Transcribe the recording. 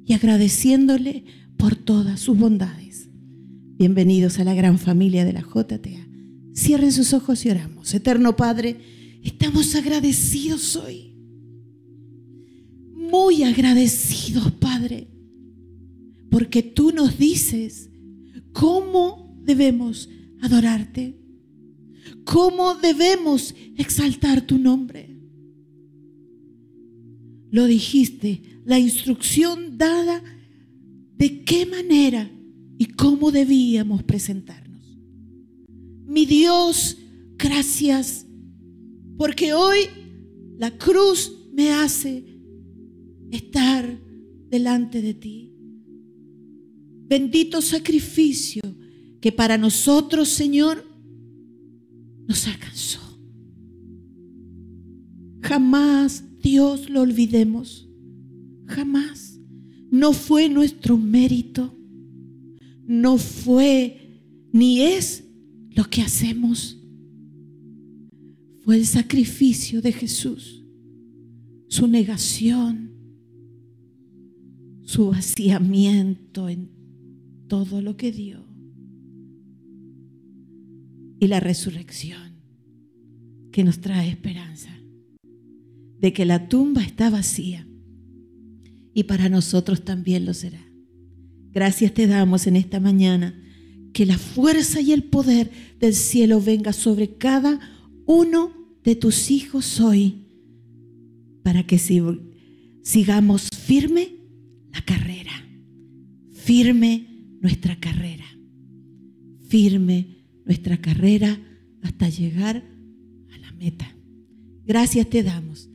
y agradeciéndole por todas sus bondades. Bienvenidos a la gran familia de la JTA. Cierren sus ojos y oramos. Eterno Padre, estamos agradecidos hoy. Muy agradecidos, Padre, porque tú nos dices cómo debemos adorarte, cómo debemos exaltar tu nombre. Lo dijiste, la instrucción dada de qué manera y cómo debíamos presentarnos. Mi Dios, gracias, porque hoy la cruz me hace estar delante de ti. Bendito sacrificio que para nosotros, Señor, nos alcanzó. Jamás, Dios, lo olvidemos. Jamás. No fue nuestro mérito. No fue ni es lo que hacemos. Fue el sacrificio de Jesús, su negación, su vaciamiento en todo lo que dio y la resurrección que nos trae esperanza de que la tumba está vacía y para nosotros también lo será. Gracias te damos en esta mañana, que la fuerza y el poder del cielo venga sobre cada uno de tus hijos hoy, para que sigamos firme la carrera, firme nuestra carrera, firme nuestra carrera hasta llegar a la meta. Gracias te damos